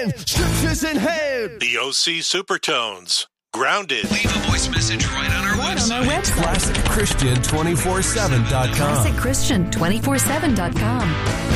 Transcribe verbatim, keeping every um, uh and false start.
hand, scriptures in hand. The O C Supertones. Grounded. Leave a voice message right on our Right website. on our website. classic christian two four seven dot com. classic christian two four seven dot com.